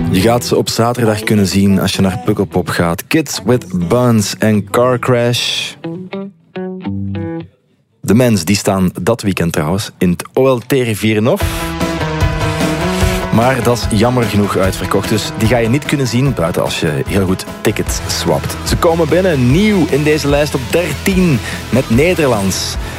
Je gaat ze op zaterdag kunnen zien als je naar Pukkelpop gaat. Kids with Buns en Car Crash. De Mens die staan dat weekend trouwens in het OLT Rivierenhof. Maar dat is jammer genoeg uitverkocht, dus die ga je niet kunnen zien buiten als je heel goed tickets swapt. Ze komen binnen nieuw in deze lijst op 13 met Nederlands.